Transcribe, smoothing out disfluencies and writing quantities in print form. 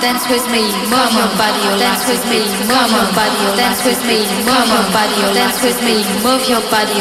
dance with me, move your body, dance with me, move your body, dance with me, move your body, dance with me, move your body,